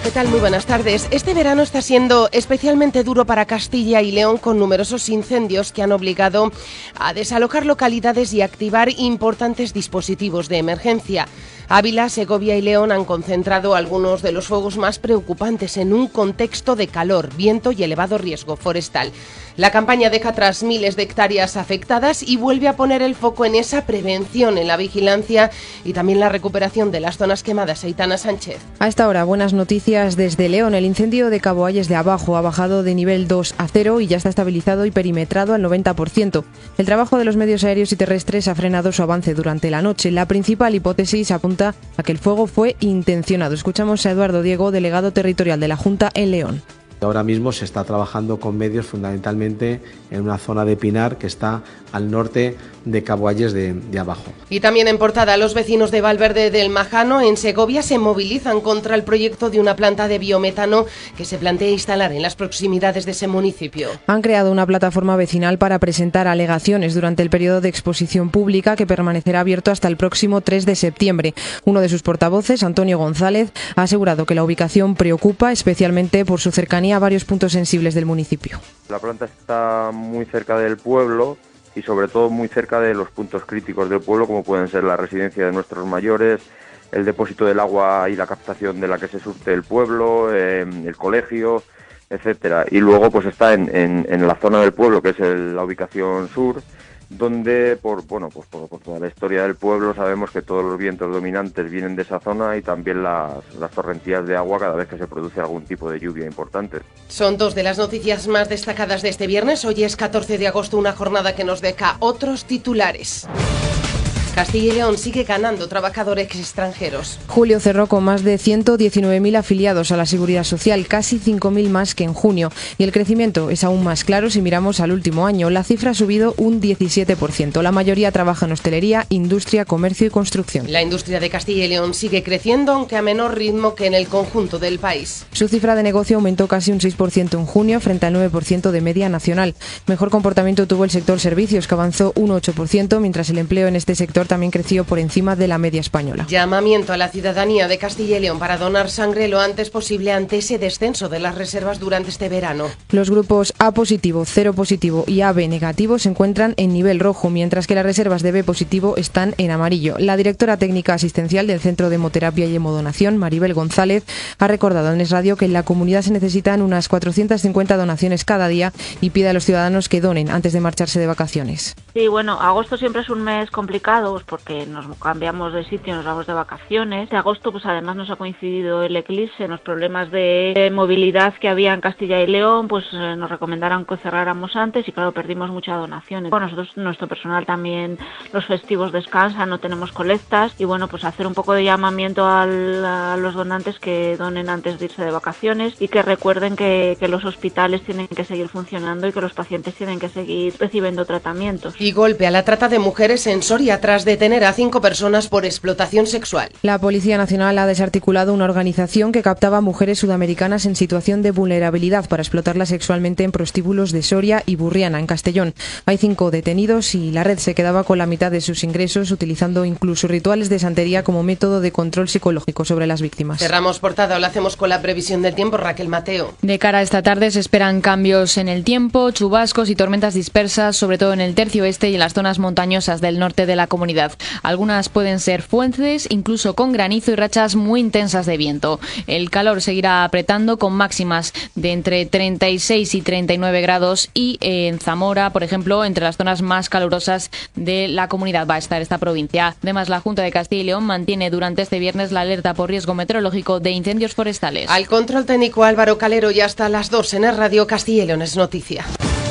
¿Qué tal? Muy buenas tardes. Este verano está siendo especialmente duro para Castilla y León, con numerosos incendios que han obligado a desalojar localidades y activar importantes dispositivos de emergencia. Ávila, Segovia y León han concentrado algunos de los fuegos más preocupantes en un contexto de calor, viento y elevado riesgo forestal. La campaña deja atrás miles de hectáreas afectadas y vuelve a poner el foco en esa prevención, en la vigilancia y también la recuperación de las zonas quemadas. Aitana Sánchez. A esta hora, buenas noticias desde León. El incendio de Cabo Ayes de Abajo ha bajado de nivel 2 a 0 y ya está estabilizado y perimetrado al 90%. El trabajo de los medios aéreos y terrestres ha frenado su avance durante la noche. La principal hipótesis apunta a que el fuego fue intencionado. Escuchamos a Eduardo Diego, delegado territorial de la Junta en León. Ahora mismo se está trabajando con medios fundamentalmente en una zona de Pinar que está al norte de Cabo Ayes de Abajo. Y también en portada, los vecinos de Valverde del Majano, en Segovia, se movilizan contra el proyecto de una planta de biometano que se plantea instalar en las proximidades de ese municipio. Han creado una plataforma vecinal para presentar alegaciones durante el periodo de exposición pública que permanecerá abierto hasta el próximo 3 de septiembre. Uno de sus portavoces, Antonio González, ha asegurado que la ubicación preocupa especialmente por su cercanía a varios puntos sensibles del municipio. La planta está muy cerca del pueblo y sobre todo muy cerca de los puntos críticos del pueblo, como pueden ser la residencia de nuestros mayores, el depósito del agua y la captación de la que se surte el pueblo, el colegio, etcétera. Y luego pues está en la zona del pueblo, que es la ubicación sur, donde por toda la historia del pueblo sabemos que todos los vientos dominantes vienen de esa zona y también las torrentías de agua cada vez que se produce algún tipo de lluvia importante. Son dos de las noticias más destacadas de este viernes. Hoy es 14 de agosto, una jornada que nos deja otros titulares. Castilla y León sigue ganando trabajadores extranjeros. Julio cerró con más de 119.000 afiliados a la Seguridad Social, casi 5.000 más que en junio. Y el crecimiento es aún más claro si miramos al último año. La cifra ha subido un 17%. La mayoría trabaja en hostelería, industria, comercio y construcción. La industria de Castilla y León sigue creciendo, aunque a menor ritmo que en el conjunto del país. Su cifra de negocio aumentó casi un 6% en junio frente al 9% de media nacional. Mejor comportamiento tuvo el sector servicios, que avanzó un 8%, mientras el empleo en este sector también creció por encima de la media española. Llamamiento a la ciudadanía de Castilla y León para donar sangre lo antes posible ante ese descenso de las reservas durante este verano. Los grupos A positivo, 0 positivo y AB negativo se encuentran en nivel rojo, mientras que las reservas de B positivo están en amarillo. La directora técnica asistencial del Centro de Hemoterapia y Hemodonación, Maribel González, ha recordado en Es Radio que en la comunidad se necesitan unas 450 donaciones cada día y pide a los ciudadanos que donen antes de marcharse de vacaciones. Sí, bueno, agosto siempre es un mes complicado porque nos cambiamos de sitio, nos vamos de vacaciones. De agosto pues además nos ha coincidido el eclipse, los problemas de movilidad que había en Castilla y León, pues nos recomendaron que cerráramos antes y claro, perdimos muchas donaciones. Bueno, nosotros, nuestro personal también, los festivos descansan, no tenemos colectas y bueno, pues hacer un poco de llamamiento a los donantes que donen antes de irse de vacaciones y que recuerden que los hospitales tienen que seguir funcionando y que los pacientes tienen que seguir recibiendo tratamientos. Y golpe a la trata de mujeres en Soria tras detener a 5 personas por explotación sexual. La Policía Nacional ha desarticulado una organización que captaba mujeres sudamericanas en situación de vulnerabilidad para explotarlas sexualmente en prostíbulos de Soria y Burriana, en Castellón. Hay 5 detenidos y la red se quedaba con la mitad de sus ingresos, utilizando incluso rituales de santería como método de control psicológico sobre las víctimas. Cerramos portada, lo hacemos con la previsión del tiempo. Raquel Mateo. De cara a esta tarde se esperan cambios en el tiempo, chubascos y tormentas dispersas, sobre todo en el tercio oeste y en las zonas montañosas del norte de la comunidad. Algunas pueden ser fuertes, incluso con granizo y rachas muy intensas de viento. El calor seguirá apretando con máximas de entre 36 y 39 grados y en Zamora, por ejemplo, entre las zonas más calurosas de la comunidad va a estar esta provincia. Además, la Junta de Castilla y León mantiene durante este viernes la alerta por riesgo meteorológico de incendios forestales. Al control técnico Álvaro Calero y hasta las 2 en el Radio Castilla y León es noticia.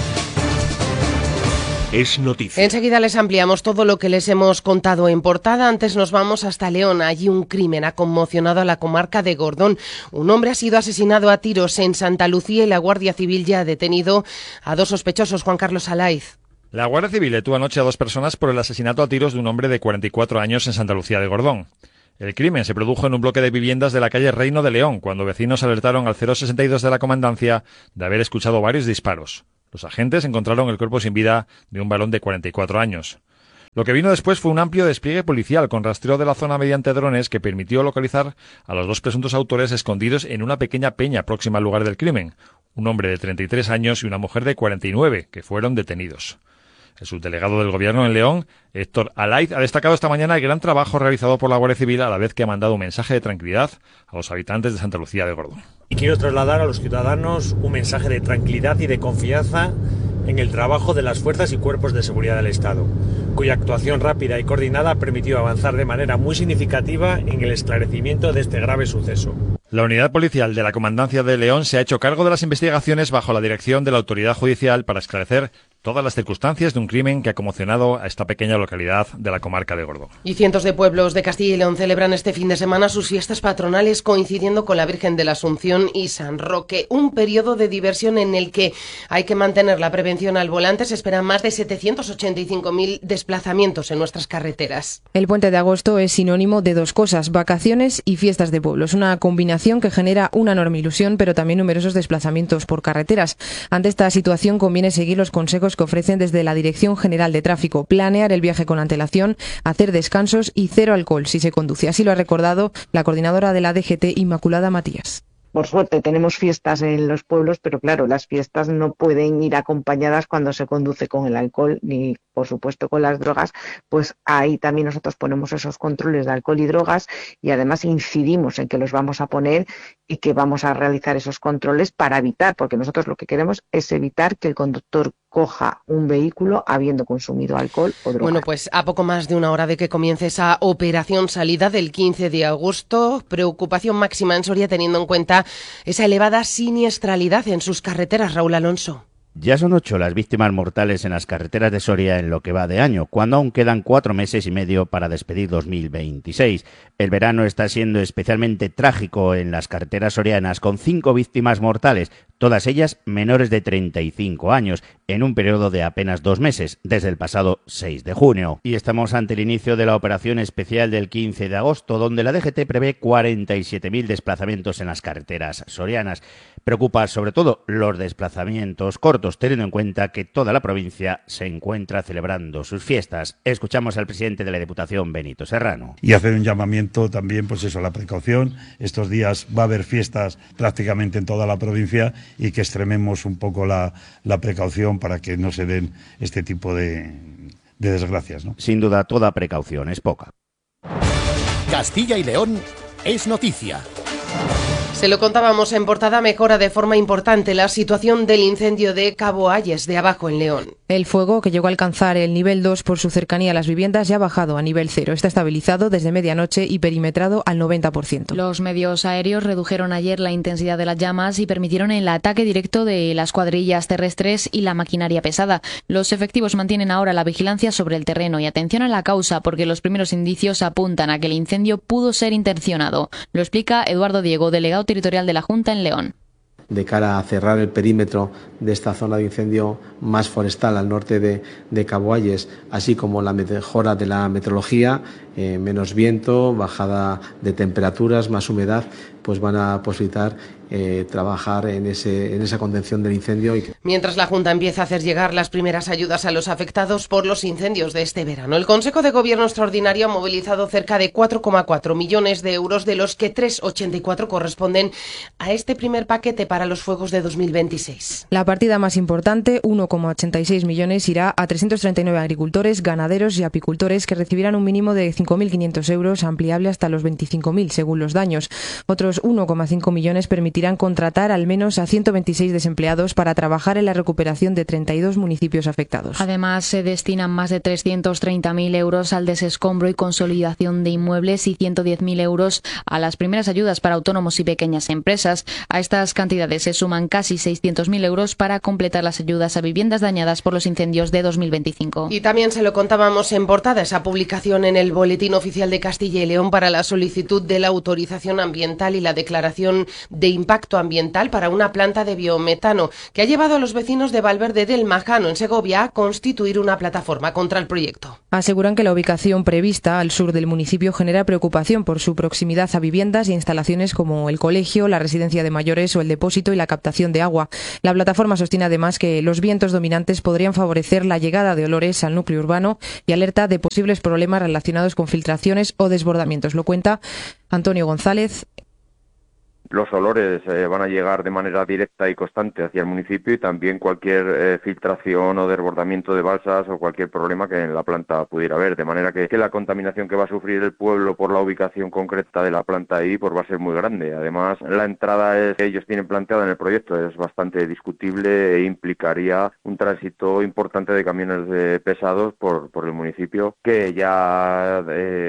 Es noticia. Enseguida les ampliamos todo lo que les hemos contado en portada. Antes nos vamos hasta León. Allí un crimen ha conmocionado a la comarca de Gordón. Un hombre ha sido asesinado a tiros en Santa Lucía y la Guardia Civil ya ha detenido a 2 sospechosos. Juan Carlos Alaiz. La Guardia Civil detuvo anoche a 2 personas por el asesinato a tiros de un hombre de 44 años en Santa Lucía de Gordón. El crimen se produjo en un bloque de viviendas de la calle Reino de León, cuando vecinos alertaron al 062 de la comandancia de haber escuchado varios disparos. Los agentes encontraron el cuerpo sin vida de un varón de 44 años. Lo que vino después fue un amplio despliegue policial con rastreo de la zona mediante drones que permitió localizar a los dos presuntos autores escondidos en una pequeña peña próxima al lugar del crimen, un hombre de 33 años y una mujer de 49, que fueron detenidos. El subdelegado del Gobierno en León, Héctor Alaiz, ha destacado esta mañana el gran trabajo realizado por la Guardia Civil a la vez que ha mandado un mensaje de tranquilidad a los habitantes de Santa Lucía de Gordón. Y quiero trasladar a los ciudadanos un mensaje de tranquilidad y de confianza en el trabajo de las fuerzas y cuerpos de seguridad del Estado, cuya actuación rápida y coordinada permitió avanzar de manera muy significativa en el esclarecimiento de este grave suceso. La unidad policial de la Comandancia de León se ha hecho cargo de las investigaciones bajo la dirección de la autoridad judicial para esclarecer todas las circunstancias de un crimen que ha conmocionado a esta pequeña localidad de la comarca de Gordón. Y cientos de pueblos de Castilla y León celebran este fin de semana sus fiestas patronales coincidiendo con la Virgen de la Asunción y San Roque, un periodo de diversión en el que hay que mantener la prevención al volante. Se esperan más de 785.000 desplazamientos en nuestras carreteras. El puente de agosto es sinónimo de dos cosas, vacaciones y fiestas de pueblos, una combinación que genera una enorme ilusión, pero también numerosos desplazamientos por carreteras. Ante esta situación conviene seguir los consejos que ofrecen desde la Dirección General de Tráfico: planear el viaje con antelación, hacer descansos y cero alcohol si se conduce. Así lo ha recordado la coordinadora de la DGT, Inmaculada Matías. Por suerte tenemos fiestas en los pueblos, pero claro, las fiestas no pueden ir acompañadas cuando se conduce con el alcohol ni, por supuesto, con las drogas. Pues ahí también nosotros ponemos esos controles de alcohol y drogas y además incidimos en que los vamos a poner y que vamos a realizar esos controles para evitar, porque nosotros lo que queremos es evitar que el conductor coja un vehículo habiendo consumido alcohol o drogas. Bueno, pues a poco más de una hora de que comience esa operación salida del 15 de agosto, preocupación máxima en Soria teniendo en cuenta esa elevada siniestralidad en sus carreteras. Raúl Alonso. Ya son 8 las víctimas mortales en las carreteras de Soria en lo que va de año, cuando aún quedan 4 meses y medio para despedir 2026. El verano está siendo especialmente trágico en las carreteras sorianas, con 5 víctimas mortales, todas ellas menores de 35 años, en un periodo de apenas 2 meses, desde el pasado 6 de junio. Y estamos ante el inicio de la operación especial del 15 de agosto, donde la DGT prevé 47.000 desplazamientos en las carreteras sorianas. Preocupa sobre todo los desplazamientos cortos, teniendo en cuenta que toda la provincia se encuentra celebrando sus fiestas. Escuchamos al presidente de la Diputación, Benito Serrano. Y hacer un llamamiento también, pues eso, a la precaución. Estos días va a haber fiestas prácticamente en toda la provincia y que extrememos un poco la precaución para que no se den este tipo de desgracias, ¿no? Sin duda, toda precaución es poca. Castilla y León es noticia. Se lo contábamos en portada, mejora de forma importante la situación del incendio de Cabo Ayes, de abajo en León. El fuego, que llegó a alcanzar el nivel 2 por su cercanía a las viviendas, ya ha bajado a nivel 0. Está estabilizado desde medianoche y perimetrado al 90%. Los medios aéreos redujeron ayer la intensidad de las llamas y permitieron el ataque directo de las cuadrillas terrestres y la maquinaria pesada. Los efectivos mantienen ahora la vigilancia sobre el terreno y atención a la causa, porque los primeros indicios apuntan a que el incendio pudo ser intencionado. Lo explica Eduardo Diego, delegado territorial de la Junta en León. De cara a cerrar el perímetro de esta zona de incendio más forestal al norte de Cabo Ayes, así como la mejora de la meteorología, menos viento, bajada de temperaturas, más humedad, pues van a posibilitar trabajar en esa contención del incendio. Mientras la Junta empieza a hacer llegar las primeras ayudas a los afectados por los incendios de este verano, el Consejo de Gobierno Extraordinario ha movilizado cerca de 4,4 millones de euros, de los que 3,84 corresponden a este primer paquete para los fuegos de 2026. La partida más importante, 1,86 millones, irá a 339 agricultores, ganaderos y apicultores que recibirán un mínimo de 5.500 euros, ampliable hasta los 25.000 según los daños. Otros 1,5 millones permitirán contratar al menos a 126 desempleados para trabajar en la recuperación de 32 municipios afectados. Además, se destinan más de 330.000 euros al desescombro y consolidación de inmuebles y 110.000 euros a las primeras ayudas para autónomos y pequeñas empresas. A estas cantidades se suman casi 600.000 euros para completar las ayudas a viviendas dañadas por los incendios de 2025. Y también se lo contábamos en portada, esa publicación en el boletín Boletín Oficial de Castilla y León para la solicitud de la autorización ambiental y la declaración de impacto ambiental para una planta de biometano que ha llevado a los vecinos de Valverde del Majano, en Segovia, a constituir una plataforma contra el proyecto. Aseguran que la ubicación prevista al sur del municipio genera preocupación por su proximidad a viviendas e instalaciones como el colegio, la residencia de mayores o el depósito y la captación de agua. La plataforma sostiene además que los vientos dominantes podrían favorecer la llegada de olores al núcleo urbano y alerta de posibles problemas relacionados con filtraciones o desbordamientos. Lo cuenta Antonio González. Los olores van a llegar de manera directa y constante hacia el municipio, y también cualquier filtración o desbordamiento de balsas o cualquier problema que en la planta pudiera haber, de manera que la contaminación que va a sufrir el pueblo por la ubicación concreta de la planta ahí pues va a ser muy grande. Además, la entrada que ellos tienen planteada en el proyecto es bastante discutible e implicaría un tránsito importante de camiones pesados por el municipio, que ya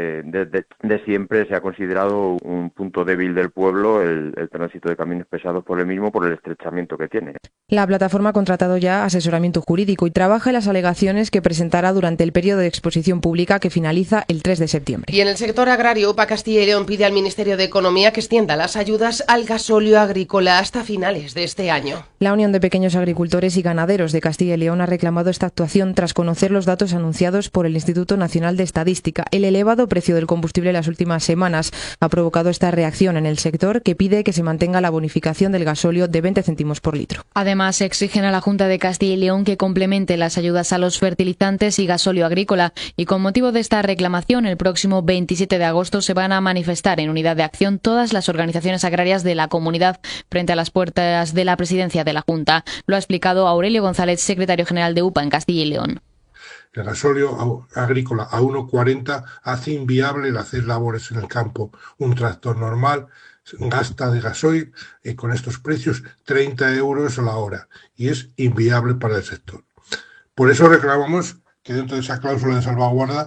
de siempre se ha considerado un punto débil del pueblo, el tránsito de camiones pesados por el mismo, por el estrechamiento que tiene. La plataforma ha contratado ya asesoramiento jurídico y trabaja en las alegaciones que presentará durante el periodo de exposición pública que finaliza el 3 de septiembre. Y en el sector agrario, UPA Castilla y León pide al Ministerio de Economía que extienda las ayudas al gasóleo agrícola hasta finales de este año. La Unión de Pequeños Agricultores y Ganaderos de Castilla y León ha reclamado esta actuación tras conocer los datos anunciados por el Instituto Nacional de Estadística. El elevado precio del combustible en las últimas semanas ha provocado esta reacción en el sector, que pide que se mantenga la bonificación del gasóleo de 20 céntimos por litro. Además, exigen a la Junta de Castilla y León que complemente las ayudas a los fertilizantes y gasóleo agrícola, y con motivo de esta reclamación, el próximo 27 de agosto se van a manifestar en unidad de acción todas las organizaciones agrarias de la comunidad frente a las puertas de la presidencia de la Junta. Lo ha explicado Aurelio González, secretario general de UPA en Castilla y León. El gasóleo agrícola a 1,40 hace inviable el hacer labores en el campo. Un tractor normal gasta de gasoil con estos precios 30 euros a la hora, y es inviable para el sector. Por eso reclamamos que dentro de esa cláusula de salvaguarda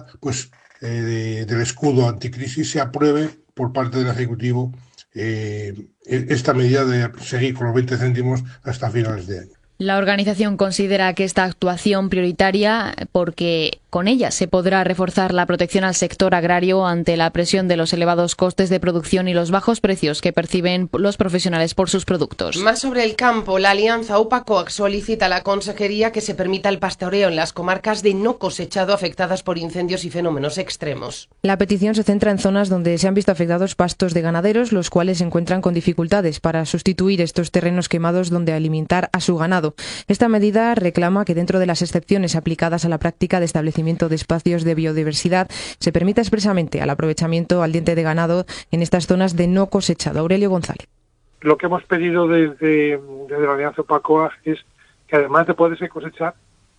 del escudo anticrisis se apruebe por parte del Ejecutivo esta medida de seguir con los 20 céntimos hasta finales de año. La organización considera que esta actuación prioritaria porque con ella se podrá reforzar la protección al sector agrario ante la presión de los elevados costes de producción y los bajos precios que perciben los profesionales por sus productos. Más sobre el campo, la alianza UPA-COAG solicita a la Consejería que se permita el pastoreo en las comarcas de no cosechado afectadas por incendios y fenómenos extremos. La petición se centra en zonas donde se han visto afectados pastos de ganaderos, los cuales se encuentran con dificultades para sustituir estos terrenos quemados donde alimentar a su ganado. Esta medida reclama que dentro de las excepciones aplicadas a la práctica de establecimiento de espacios de biodiversidad se permita expresamente al aprovechamiento al diente de ganado en estas zonas de no cosechado. Aurelio González. Lo que hemos pedido desde la Alianza UPA-COAG es que además de poderse cosechar,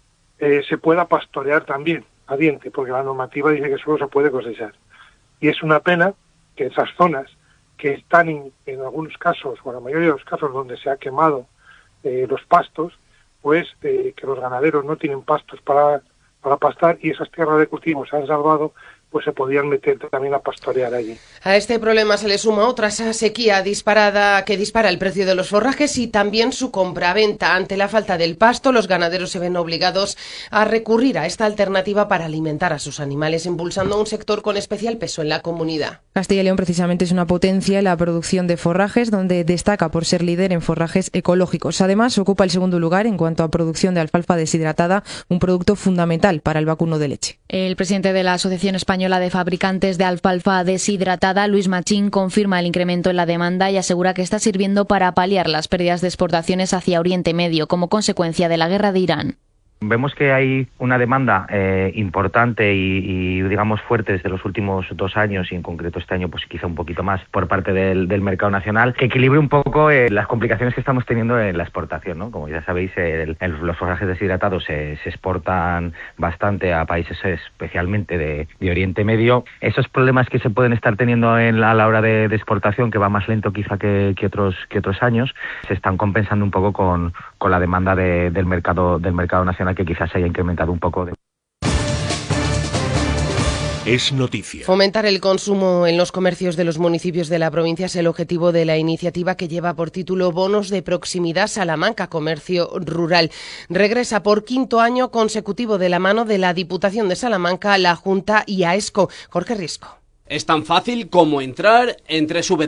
se pueda pastorear también a diente, porque la normativa dice que solo se puede cosechar. Y es una pena que esas zonas que están en algunos casos, o en la mayoría de los casos donde se ha quemado los pastos, que los ganaderos no tienen pastos para pastar, y esas tierras de cultivo se han salvado, pues se podían meter también a pastorear allí. A este problema se le suma otra sequía que dispara el precio de los forrajes y también su compraventa. Ante la falta del pasto, los ganaderos se ven obligados a recurrir a esta alternativa para alimentar a sus animales, impulsando un sector con especial peso en la comunidad. Castilla y León precisamente es una potencia en la producción de forrajes, donde destaca por ser líder en forrajes ecológicos. Además, ocupa el segundo lugar en cuanto a producción de alfalfa deshidratada, un producto fundamental para el vacuno de leche. El presidente de la Asociación Española de Fabricantes de Alfalfa Deshidratada, Luis Machín, confirma el incremento en la demanda y asegura que está sirviendo para paliar las pérdidas de exportaciones hacia Oriente Medio como consecuencia de la guerra de Irán. Vemos que hay una demanda importante y digamos fuerte desde los últimos 2 años, y en concreto este año pues quizá un poquito más por parte del mercado nacional, que equilibre un poco las complicaciones que estamos teniendo en la exportación, ¿no? Como ya sabéis, los forrajes deshidratados se exportan bastante a países especialmente de Oriente Medio. Esos problemas que se pueden estar teniendo a la hora de exportación, que va más lento quizá que otros años, se están compensando un poco con la demanda del mercado nacional, que quizás se haya incrementado un poco. es noticia. Fomentar el consumo en los comercios de los municipios de la provincia es el objetivo de la iniciativa que lleva por título Bonos de Proximidad Salamanca Comercio Rural. Regresa por quinto año consecutivo de la mano de la Diputación de Salamanca, la Junta y AESCO. Jorge Risco. Es tan fácil como entrar en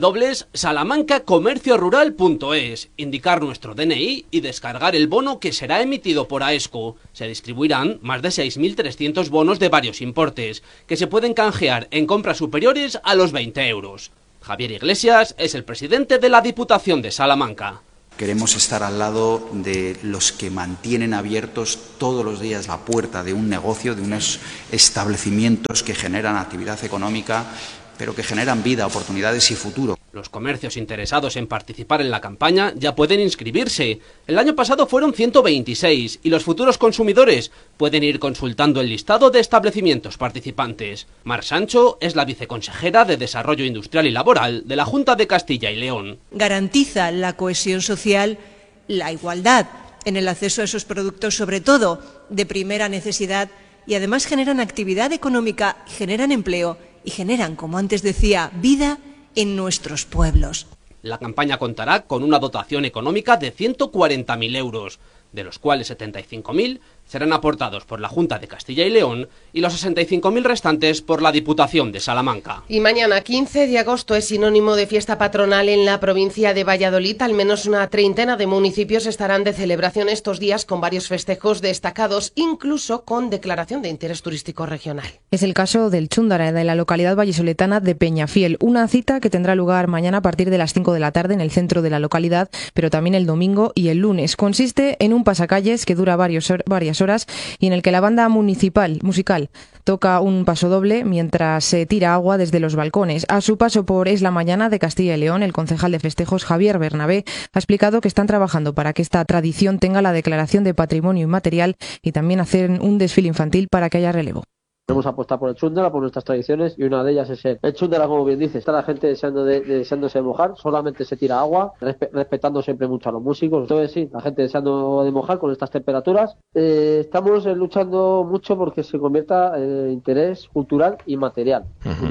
www.salamancacomerciorural.es, indicar nuestro DNI y descargar el bono que será emitido por AESCO. Se distribuirán más de 6.300 bonos de varios importes, que se pueden canjear en compras superiores a los 20 euros. Javier Iglesias es el presidente de la Diputación de Salamanca. Queremos estar al lado de los que mantienen abiertos todos los días la puerta de un negocio, de unos establecimientos que generan actividad económica, pero que generan vida, oportunidades y futuro. Los comercios interesados en participar en la campaña ya pueden inscribirse. El año pasado fueron 126 y los futuros consumidores pueden ir consultando el listado de establecimientos participantes. Mar Sancho es la viceconsejera de Desarrollo Industrial y Laboral de la Junta de Castilla y León. Garantiza la cohesión social, la igualdad en el acceso a esos productos, sobre todo de primera necesidad, y además generan actividad económica, generan empleo y generan, como antes decía, vida en nuestros pueblos. La campaña contará con una dotación económica de 140.000 euros, de los cuales 75.000 serán aportados por la Junta de Castilla y León y los 65.000 restantes por la Diputación de Salamanca. Y mañana, 15 de agosto, es sinónimo de fiesta patronal en la provincia de Valladolid. Al menos una treintena de municipios estarán de celebración estos días con varios festejos destacados, incluso con declaración de interés turístico regional. Es el caso del Chúndara, de la localidad vallisoletana de Peñafiel. Una cita que tendrá lugar mañana a partir de las 5 de la tarde en el centro de la localidad, pero también el domingo y el lunes. Consiste en un pasacalles que dura varias horas y en el que la banda musical toca un pasodoble mientras se tira agua desde los balcones. A su paso por Es la Mañana de Castilla y León, el concejal de festejos Javier Bernabé ha explicado que están trabajando para que esta tradición tenga la declaración de patrimonio inmaterial y también hacer un desfile infantil para que haya relevo. Queremos apostar por el chúndara, por nuestras tradiciones, y una de ellas es el chúndara, como bien dice. Está la gente deseándose mojar, solamente se tira agua, respetando siempre mucho a los músicos. Entonces sí, la gente deseando de mojar con estas temperaturas. Estamos luchando mucho porque se convierta en interés cultural y material.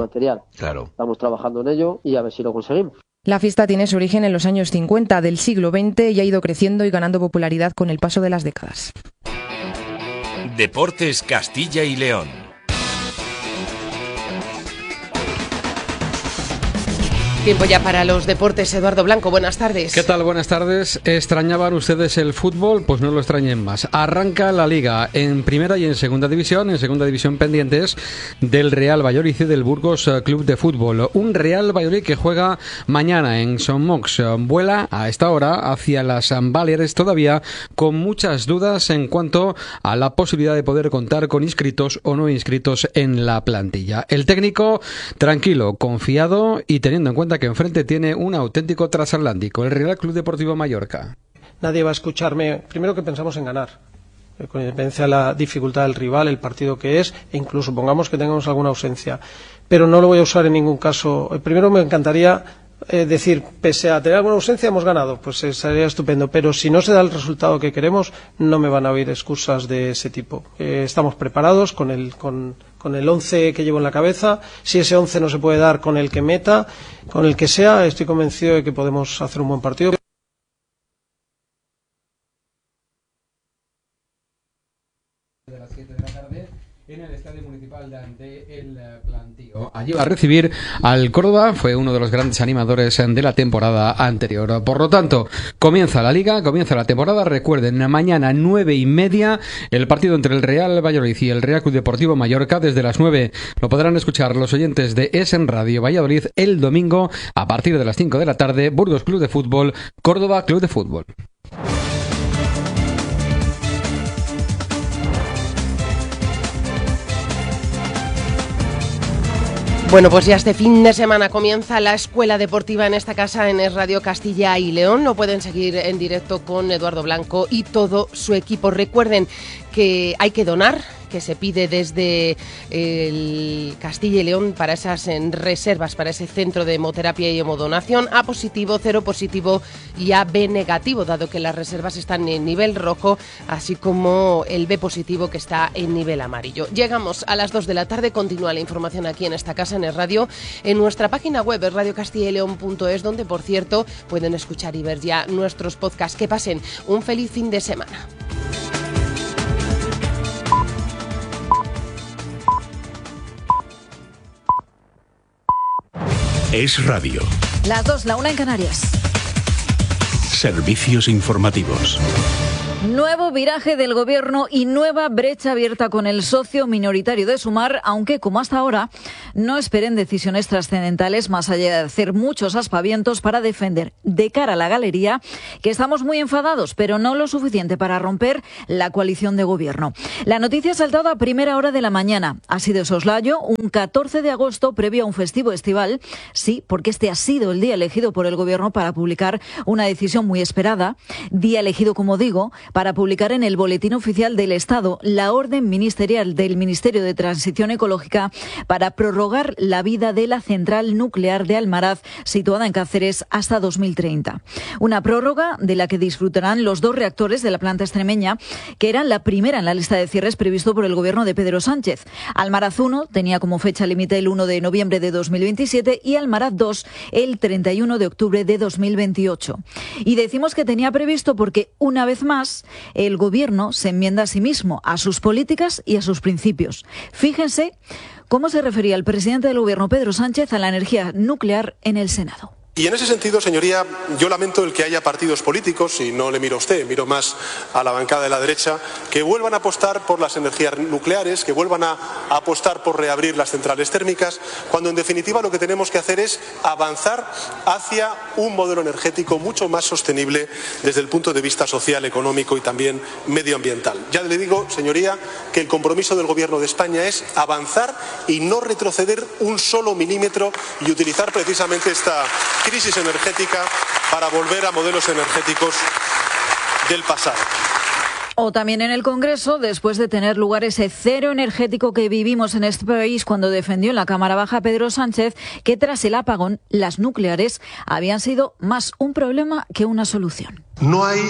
Claro. Estamos trabajando en ello y a ver si lo conseguimos. La fiesta tiene su origen en los años 50 del siglo XX y ha ido creciendo y ganando popularidad con el paso de las décadas. Deportes Castilla y León. Tiempo ya para los deportes. Eduardo Blanco, buenas tardes. ¿Qué tal? Buenas tardes. ¿Extrañaban ustedes el fútbol? Pues no lo extrañen más. Arranca la Liga en primera y en segunda división. En segunda división pendientes del Real Valladolid y del Burgos Club de Fútbol. Un Real Valladolid que juega mañana en Son Mox. Vuela a esta hora hacia las Baleares, todavía con muchas dudas en cuanto a la posibilidad de poder contar con inscritos o no inscritos en la plantilla. El técnico tranquilo, confiado y teniendo en cuenta que enfrente tiene un auténtico transatlántico, el Real Club Deportivo Mallorca. Nadie va a escucharme. Primero que pensamos en ganar, con independencia de la dificultad del rival, el partido que es, e incluso pongamos que tengamos alguna ausencia. Pero no lo voy a usar en ningún caso. Primero me encantaría decir, pese a tener alguna ausencia, hemos ganado, pues sería estupendo. Pero si no se da el resultado que queremos, no me van a oír excusas de ese tipo. Estamos preparados con el 11 que llevo en la cabeza. Si ese 11 no se puede dar con el que meta, con el que sea, estoy convencido de que podemos hacer un buen partido. De las 7 de la tarde en el Estadio Municipal de El Plantío. Allí va a recibir al Córdoba, fue uno de los grandes animadores de la temporada anterior. Por lo tanto, comienza la Liga, comienza la temporada. Recuerden, mañana 9:30 el partido entre el Real Valladolid y el Real Club Deportivo Mallorca. Desde las 9 lo podrán escuchar los oyentes de ESEN Radio Valladolid. El domingo, a partir de las 5 de la tarde, Burgos Club de Fútbol, Córdoba Club de Fútbol. Bueno, pues ya este fin de semana comienza la escuela deportiva en esta casa en Es Radio Castilla y León. Lo pueden seguir en directo con Eduardo Blanco y todo su equipo. Recuerden que hay que donar, que se pide desde el Castilla y León para esas reservas, para ese centro de hemoterapia y hemodonación, A positivo, 0 positivo y AB negativo, dado que las reservas están en nivel rojo, así como el B positivo que está en nivel amarillo. Llegamos a las 2 de la tarde, continúa la información aquí en esta casa, en el radio, en nuestra página web, radiocastillaeleon.es, donde, por cierto, pueden escuchar y ver ya nuestros podcasts. Que pasen un feliz fin de semana. Es radio. Las 2, la 1 en Canarias. Servicios informativos. Nuevo viraje del Gobierno y nueva brecha abierta con el socio minoritario de Sumar, aunque, como hasta ahora, no esperen decisiones trascendentales más allá de hacer muchos aspavientos para defender de cara a la galería que estamos muy enfadados, pero no lo suficiente para romper la coalición de Gobierno. La noticia ha saltado a primera hora de la mañana. Ha sido soslayo, un 14 de agosto previo a un festivo estival. Sí, porque este ha sido el día elegido por el Gobierno para publicar una decisión muy esperada. Día elegido, como digo, para publicar en el Boletín Oficial del Estado la orden ministerial del Ministerio de Transición Ecológica para prorrogar la vida de la central nuclear de Almaraz, situada en Cáceres, hasta 2030. Una prórroga de la que disfrutarán los 2 reactores de la planta extremeña, que eran la primera en la lista de cierres previsto por el Gobierno de Pedro Sánchez. Almaraz 1 tenía como fecha límite el 1 de noviembre de 2027 y Almaraz 2 el 31 de octubre de 2028. Y decimos que tenía previsto porque, una vez más, el Gobierno se enmienda a sí mismo, a sus políticas y a sus principios. Fíjense cómo se refería el presidente del Gobierno, Pedro Sánchez, a la energía nuclear en el Senado. Y en ese sentido, señoría, yo lamento el que haya partidos políticos, y no le miro a usted, miro más a la bancada de la derecha, que vuelvan a apostar por las energías nucleares, que vuelvan a apostar por reabrir las centrales térmicas, cuando en definitiva lo que tenemos que hacer es avanzar hacia un modelo energético mucho más sostenible desde el punto de vista social, económico y también medioambiental. Ya le digo, señoría, que el compromiso del Gobierno de España es avanzar y no retroceder un solo milímetro y utilizar precisamente esta crisis energética para volver a modelos energéticos del pasado. O también en el Congreso, después de tener lugar ese cero energético que vivimos en este país cuando defendió en la Cámara Baja Pedro Sánchez que tras el apagón las nucleares habían sido más un problema que una solución. No hay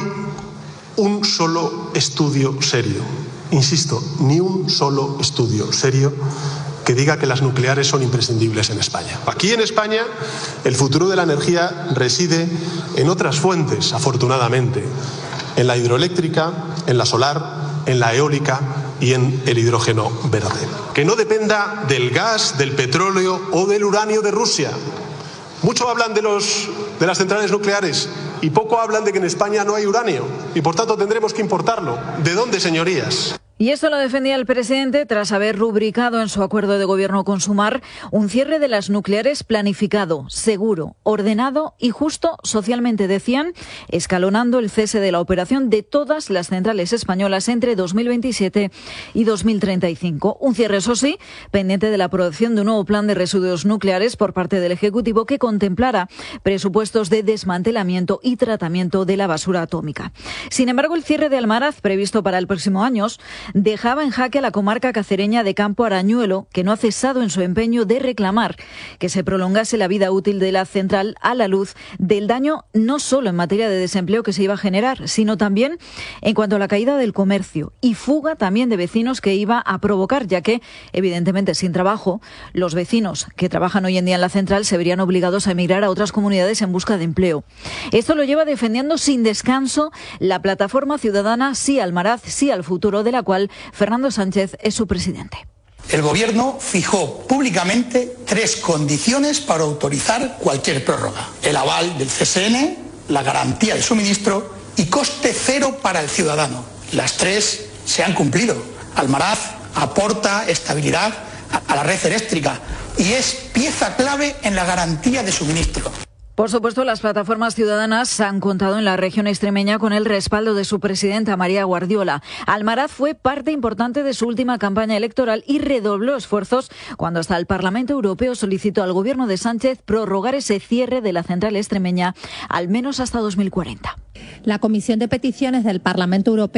un solo estudio serio, insisto, ni un solo estudio serio que diga que las nucleares son imprescindibles en España. Aquí en España el futuro de la energía reside en otras fuentes, afortunadamente, en la hidroeléctrica, en la solar, en la eólica y en el hidrógeno verde. Que no dependa del gas, del petróleo o del uranio de Rusia. Mucho hablan de las centrales nucleares y poco hablan de que en España no hay uranio y por tanto tendremos que importarlo. ¿De dónde, señorías? Y esto lo defendía el presidente tras haber rubricado en su acuerdo de gobierno con Sumar un cierre de las nucleares planificado, seguro, ordenado y justo socialmente, decían, escalonando el cese de la operación de todas las centrales españolas entre 2027 y 2035. Un cierre, eso sí, pendiente de la aprobación de un nuevo plan de residuos nucleares por parte del Ejecutivo que contemplara presupuestos de desmantelamiento y tratamiento de la basura atómica. Sin embargo, el cierre de Almaraz, previsto para el próximo año, dejaba en jaque a la comarca cacereña de Campo Arañuelo, que no ha cesado en su empeño de reclamar que se prolongase la vida útil de la central a la luz del daño no solo en materia de desempleo que se iba a generar, sino también en cuanto a la caída del comercio y fuga también de vecinos que iba a provocar, ya que, evidentemente, sin trabajo, los vecinos que trabajan hoy en día en la central se verían obligados a emigrar a otras comunidades en busca de empleo. Esto lo lleva defendiendo sin descanso la plataforma ciudadana Sí Almaraz, Sí al Futuro, de la cual Fernando Sánchez es su presidente. El Gobierno fijó públicamente 3 condiciones para autorizar cualquier prórroga: el aval del CSN, la garantía de suministro y coste cero para el ciudadano. Las 3 se han cumplido. Almaraz aporta estabilidad a la red eléctrica y es pieza clave en la garantía de suministro. Por supuesto, las plataformas ciudadanas han contado en la región extremeña con el respaldo de su presidenta, María Guardiola. Almaraz fue parte importante de su última campaña electoral y redobló esfuerzos cuando hasta el Parlamento Europeo solicitó al Gobierno de Sánchez prorrogar ese cierre de la central extremeña al menos hasta 2040. La Comisión de Peticiones del Parlamento Europeo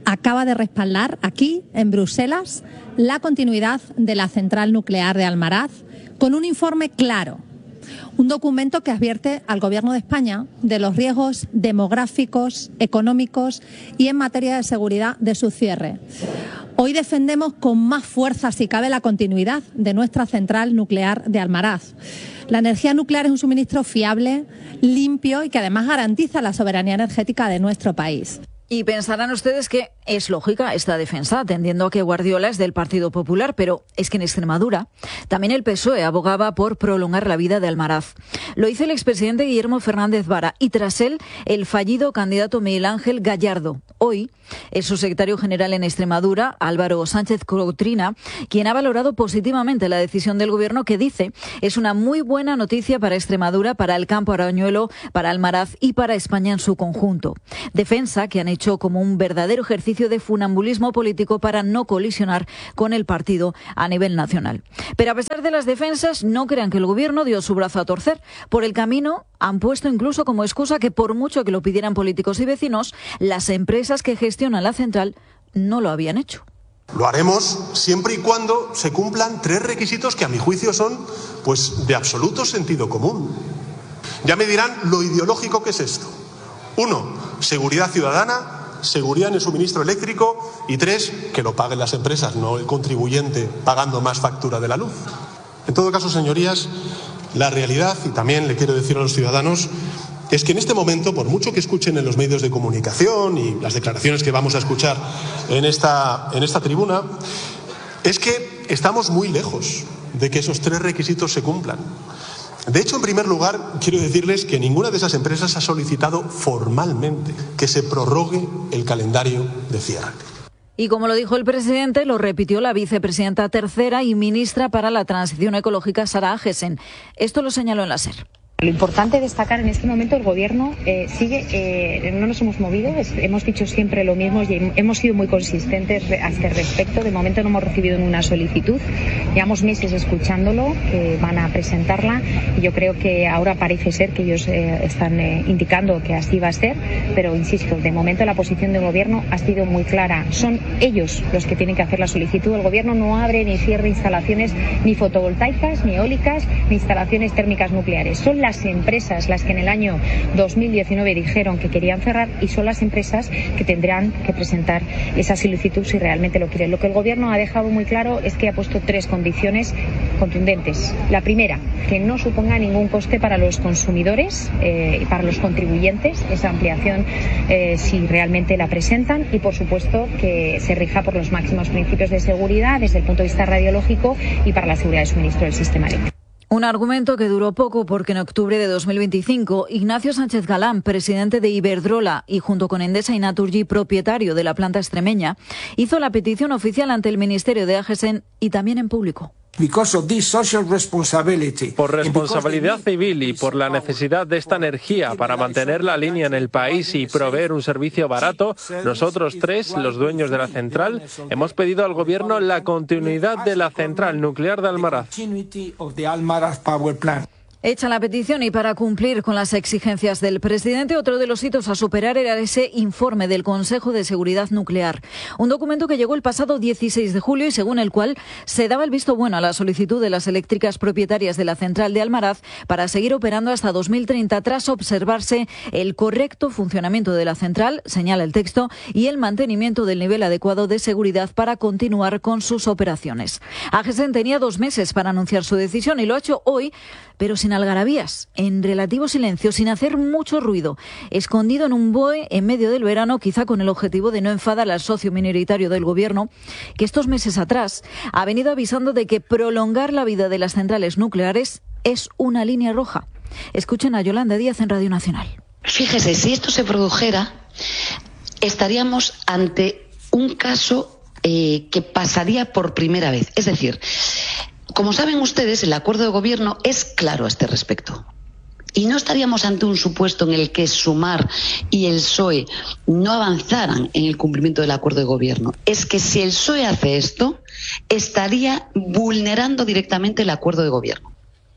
acaba de respaldar aquí, en Bruselas, la continuidad de la central nuclear de Almaraz con un informe claro. Un documento que advierte al Gobierno de España de los riesgos demográficos, económicos y en materia de seguridad de su cierre. Hoy defendemos con más fuerza, si cabe, la continuidad de nuestra central nuclear de Almaraz. La energía nuclear es un suministro fiable, limpio y que además garantiza la soberanía energética de nuestro país. Y pensarán ustedes que es lógica esta defensa, atendiendo a que Guardiola es del Partido Popular, pero es que en Extremadura también el PSOE abogaba por prolongar la vida de Almaraz. Lo hizo el expresidente Guillermo Fernández Vara y tras él el fallido candidato Miguel Ángel Gallardo. Hoy es su secretario general en Extremadura, Álvaro Sánchez Cotrina, quien ha valorado positivamente la decisión del Gobierno, que dice es una muy buena noticia para Extremadura, para el campo arañuelo, para Almaraz y para España en su conjunto. Defensa que han hecho como un verdadero ejercicio de funambulismo político para no colisionar con el partido a nivel nacional. Pero a pesar de las defensas, no crean que el Gobierno dio su brazo a torcer. Por el camino han puesto incluso como excusa que por mucho que lo pidieran políticos y vecinos, las empresas que gestionan la central no lo habían hecho. Lo haremos siempre y cuando se cumplan 3 requisitos que a mi juicio son pues de absoluto sentido común. Ya me dirán lo ideológico que es esto. 1, seguridad ciudadana, seguridad en el suministro eléctrico y 3, que lo paguen las empresas, no el contribuyente pagando más factura de la luz. En todo caso, señorías, la realidad, y también le quiero decir a los ciudadanos, es que en este momento, por mucho que escuchen en los medios de comunicación y las declaraciones que vamos a escuchar en esta tribuna, es que estamos muy lejos de que esos 3 requisitos se cumplan. De hecho, en primer lugar, quiero decirles que ninguna de esas empresas ha solicitado formalmente que se prorrogue el calendario de cierre. Y como lo dijo el presidente, lo repitió la vicepresidenta tercera y ministra para la Transición Ecológica, Sara Agesen. Esto lo señaló en la SER. Lo importante destacar en este momento, el Gobierno sigue, no nos hemos movido, hemos dicho siempre lo mismo y hemos sido muy consistentes a este respecto. De momento no hemos recibido ninguna solicitud, llevamos meses escuchándolo, que van a presentarla y yo creo que ahora parece ser que ellos están indicando que así va a ser, pero insisto, de momento la posición del Gobierno ha sido muy clara. Son ellos los que tienen que hacer la solicitud. El Gobierno no abre ni cierra instalaciones ni fotovoltaicas, ni eólicas, ni instalaciones térmicas nucleares. Son las empresas las que en el año 2019 dijeron que querían cerrar y son las empresas que tendrán que presentar esa solicitud si realmente lo quieren. Lo que el Gobierno ha dejado muy claro es que ha puesto 3 condiciones contundentes. La primera, que no suponga ningún coste para los consumidores y para los contribuyentes, esa ampliación si realmente la presentan, y por supuesto que se rija por los máximos principios de seguridad desde el punto de vista radiológico y para la seguridad de suministro del sistema eléctrico. Un argumento que duró poco porque en octubre de 2025 Ignacio Sánchez Galán, presidente de Iberdrola y junto con Endesa y Naturgy, propietario de la planta extremeña, hizo la petición oficial ante el Ministerio de Agesen y también en público. Por responsabilidad civil y por la necesidad de esta energía para mantener la línea en el país y proveer un servicio barato, nosotros 3, los dueños de la central, hemos pedido al Gobierno la continuidad de la central nuclear de Almaraz. Hecha la petición y para cumplir con las exigencias del presidente, otro de los hitos a superar era ese informe del Consejo de Seguridad Nuclear. Un documento que llegó el pasado 16 de julio y según el cual se daba el visto bueno a la solicitud de las eléctricas propietarias de la central de Almaraz para seguir operando hasta 2030 tras observarse el correcto funcionamiento de la central, señala el texto, y el mantenimiento del nivel adecuado de seguridad para continuar con sus operaciones. Agesen tenía 2 meses para anunciar su decisión y lo ha hecho hoy, pero sin algarabías, en relativo silencio, sin hacer mucho ruido, escondido en un BOE en medio del verano, quizá con el objetivo de no enfadar al socio minoritario del Gobierno, que estos meses atrás ha venido avisando de que prolongar la vida de las centrales nucleares es una línea roja. Escuchen a Yolanda Díaz en Radio Nacional. Fíjese, si esto se produjera, estaríamos ante un caso que pasaría por primera vez. Es decir, como saben ustedes, el acuerdo de gobierno es claro a este respecto. Y no estaríamos ante un supuesto en el que Sumar y el PSOE no avanzaran en el cumplimiento del acuerdo de gobierno. Es que si el PSOE hace esto, estaría vulnerando directamente el acuerdo de gobierno.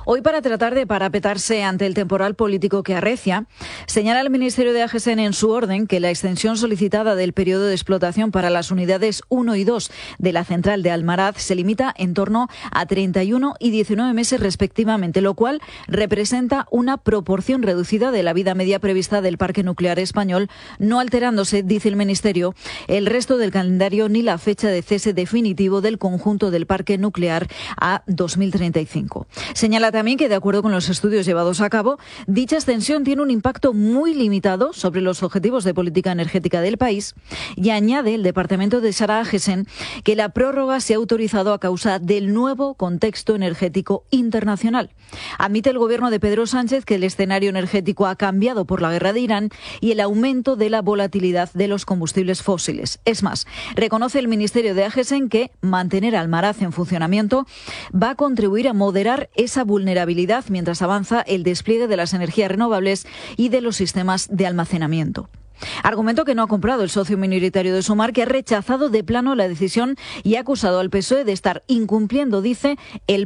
Hoy, para tratar de parapetarse ante el temporal político que arrecia, señala el Ministerio de AGSEN en su orden que la extensión solicitada del periodo de explotación para las unidades 1 y 2 de la central de Almaraz se limita en torno a 31 y 19 meses respectivamente, lo cual representa una proporción reducida de la vida media prevista del parque nuclear español, no alterándose, dice el Ministerio, el resto del calendario ni la fecha de cese definitivo del conjunto del parque nuclear a 2035. Señala también que, de acuerdo con los estudios llevados a cabo, dicha extensión tiene un impacto muy limitado sobre los objetivos de política energética del país, y añade el departamento de Sara AGSEN que la prórroga se ha autorizado a causa del nuevo contexto energético internacional. Admite el gobierno de Pedro Sánchez que el escenario energético ha cambiado por la guerra de Irán y el aumento de la volatilidad de los combustibles fósiles. Es más, reconoce el Ministerio de AGSEN que mantener Almaraz en funcionamiento va a contribuir a moderar esa vulnerabilidad mientras avanza el despliegue de las energías renovables y de los sistemas de almacenamiento. Argumento que no ha comprado el socio minoritario de Sumar, que ha rechazado de plano la decisión y ha acusado al PSOE de estar incumpliendo, dice, el